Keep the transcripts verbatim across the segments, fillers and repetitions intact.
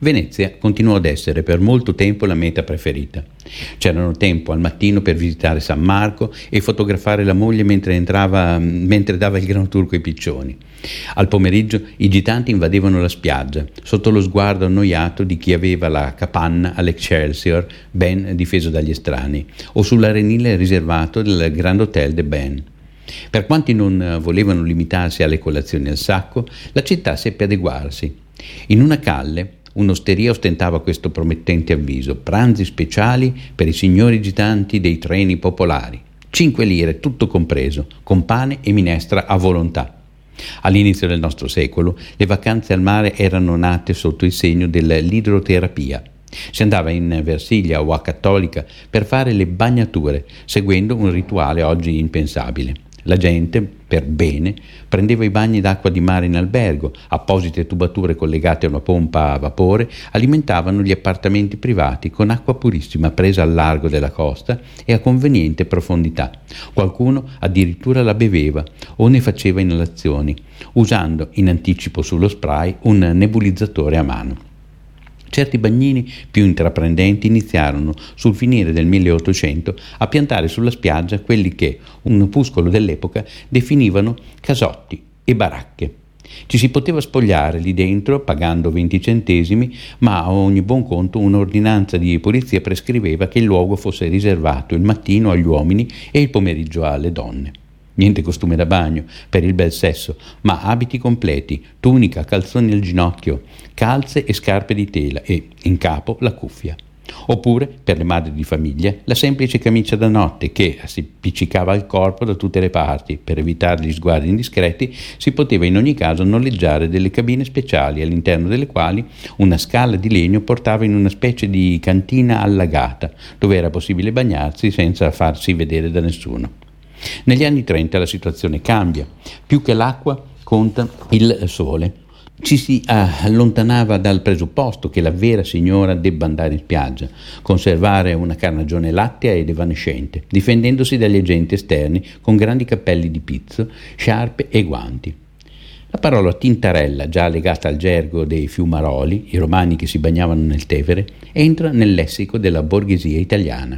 Venezia continuò ad essere per molto tempo la meta preferita. C'erano tempo al mattino per visitare San Marco e fotografare la moglie mentre entrava, mentre dava il grano turco ai piccioni. Al pomeriggio i gitanti invadevano la spiaggia, sotto lo sguardo annoiato di chi aveva la capanna all'Excelsior ben difeso dagli estranei, o sull'arenile riservato del Grand Hotel de Ben. Per quanti non volevano limitarsi alle colazioni al sacco, la città seppe adeguarsi. In una calle un'osteria ostentava questo promettente avviso: pranzi speciali per i signori gitanti dei treni popolari, cinque lire tutto compreso, con pane e minestra a volontà. All'inizio del nostro secolo le vacanze al mare erano nate sotto il segno dell'idroterapia. Si andava in Versiglia o a Cattolica per fare le bagnature, seguendo un rituale oggi impensabile. La gente, per bene, prendeva i bagni d'acqua di mare in albergo, apposite tubature collegate a una pompa a vapore alimentavano gli appartamenti privati con acqua purissima presa al largo della costa e a conveniente profondità. Qualcuno addirittura la beveva o ne faceva inalazioni, usando in anticipo sullo spray un nebulizzatore a mano. Certi bagnini più intraprendenti iniziarono, sul finire del milleottocento, a piantare sulla spiaggia quelli che un opuscolo dell'epoca definivano casotti e baracche. Ci si poteva spogliare lì dentro pagando venti centesimi, ma a ogni buon conto un'ordinanza di polizia prescriveva che il luogo fosse riservato il mattino agli uomini e il pomeriggio alle donne. Niente costume da bagno per il bel sesso, ma abiti completi, tunica, calzoni al ginocchio, calze e scarpe di tela e, in capo, la cuffia. Oppure, per le madri di famiglia, la semplice camicia da notte che si appiccicava al corpo da tutte le parti. Per evitare gli sguardi indiscreti si poteva in ogni caso noleggiare delle cabine speciali all'interno delle quali una scala di legno portava in una specie di cantina allagata, dove era possibile bagnarsi senza farsi vedere da nessuno. Negli anni trenta la situazione cambia. Più che l'acqua conta il sole. Ci si allontanava dal presupposto che la vera signora debba andare in spiaggia, conservare una carnagione lattea ed evanescente, difendendosi dagli agenti esterni con grandi cappelli di pizzo, sciarpe e guanti. La parola tintarella, già legata al gergo dei fiumaroli, i romani che si bagnavano nel Tevere, entra nel lessico della borghesia italiana.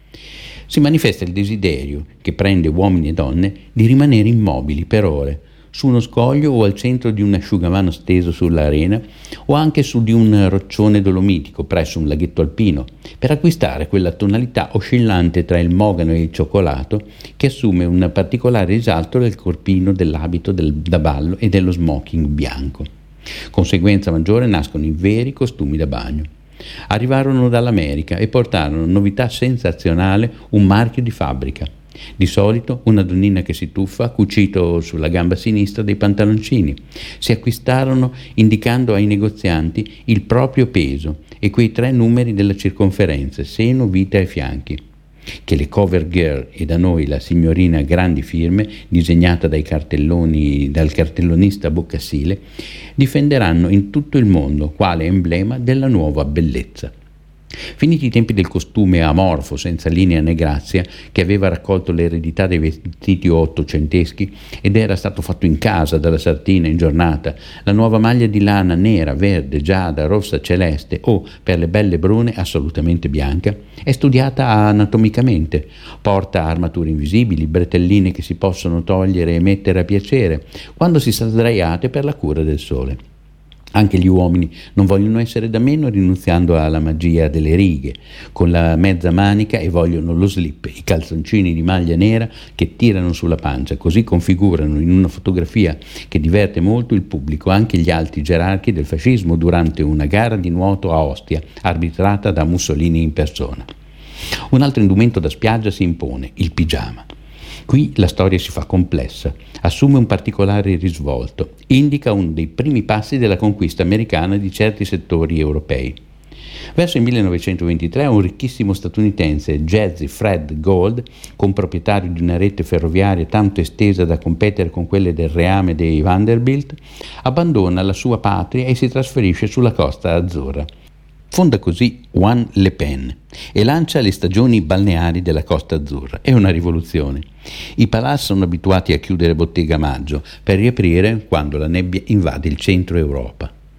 Si manifesta il desiderio, che prende uomini e donne, di rimanere immobili per ore, su uno scoglio o al centro di un asciugamano steso sull'arena o anche su di un roccione dolomitico presso un laghetto alpino, per acquistare quella tonalità oscillante tra il mogano e il cioccolato che assume un particolare risalto del corpino dell'abito del, da ballo e dello smoking bianco. Conseguenza maggiore nascono i veri costumi da bagno. Arrivarono dall'America e portarono novità sensazionale, un marchio di fabbrica. Di solito una donnina che si tuffa, cucito sulla gamba sinistra dei pantaloncini. Si acquistarono indicando ai negozianti il proprio peso e quei tre numeri della circonferenza, seno, vita e fianchi. Che le cover girl e da noi la signorina grandi firme, disegnata dai cartelloni, dal cartellonista Boccasile, difenderanno in tutto il mondo quale emblema della nuova bellezza. Finiti i tempi del costume amorfo, senza linea né grazia, che aveva raccolto l'eredità dei vestiti ottocenteschi ed era stato fatto in casa dalla sartina in giornata, la nuova maglia di lana nera, verde, giada, rossa, celeste o, per le belle brune, assolutamente bianca, è studiata anatomicamente, porta armature invisibili, bretelline che si possono togliere e mettere a piacere, quando si sta sdraiate per la cura del sole. Anche gli uomini non vogliono essere da meno rinunziando alla magia delle righe, con la mezza manica, e vogliono lo slip, i calzoncini di maglia nera che tirano sulla pancia, così configurano in una fotografia che diverte molto il pubblico anche gli alti gerarchi del fascismo durante una gara di nuoto a Ostia, arbitrata da Mussolini in persona. Un altro indumento da spiaggia si impone, il pigiama. Qui la storia si fa complessa, assume un particolare risvolto, indica uno dei primi passi della conquista americana di certi settori europei. Verso il millenovecentoventitré un ricchissimo statunitense, Jazzy Fred Gold, comproprietario di una rete ferroviaria tanto estesa da competere con quelle del reame dei Vanderbilt, abbandona la sua patria e si trasferisce sulla costa azzurra. Fonda così Juan Le Pen e lancia le stagioni balneari della Costa Azzurra. È una rivoluzione. I palazzi sono abituati a chiudere bottega a maggio per riaprire quando la nebbia invade il centro Europa.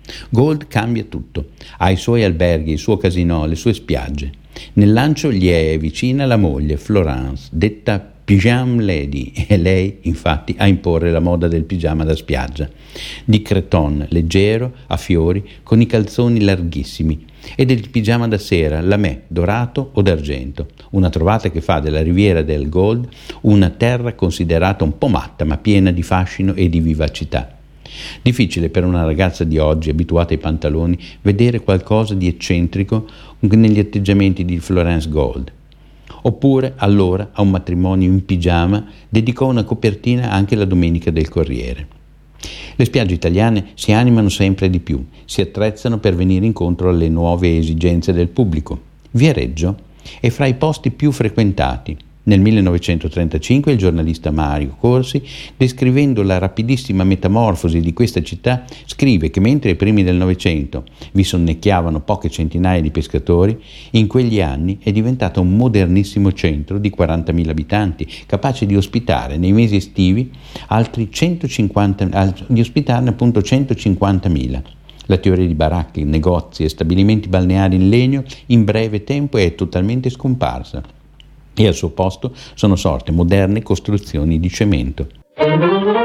Gold cambia tutto, ha i suoi alberghi, il suo casinò, le sue spiagge. Nel lancio gli è vicina la moglie, Florence, detta Pyjama Lady, e lei infatti a imporre la moda del pigiama da spiaggia, di creton leggero, a fiori, con i calzoni larghissimi, e del pigiama da sera, lamè, dorato o d'argento, una trovata che fa della Riviera del Gold una terra considerata un po' matta ma piena di fascino e di vivacità. Difficile per una ragazza di oggi, abituata ai pantaloni, vedere qualcosa di eccentrico negli atteggiamenti di Florence Gold. Oppure, allora, a un matrimonio in pigiama, dedicò una copertina anche la Domenica del Corriere. Le spiagge italiane si animano sempre di più, si attrezzano per venire incontro alle nuove esigenze del pubblico. Viareggio è fra i posti più frequentati. Nel millenovecentotrentacinque il giornalista Mario Corsi, descrivendo la rapidissima metamorfosi di questa città, scrive che mentre ai primi del Novecento vi sonnecchiavano poche centinaia di pescatori, in quegli anni è diventata un modernissimo centro di quarantamila abitanti, capace di ospitare nei mesi estivi altri centocinquanta, di ospitarne appunto centocinquantamila. La teoria di baracche, negozi e stabilimenti balneari in legno in breve tempo è totalmente scomparsa, e al suo posto sono sorte moderne costruzioni di cemento.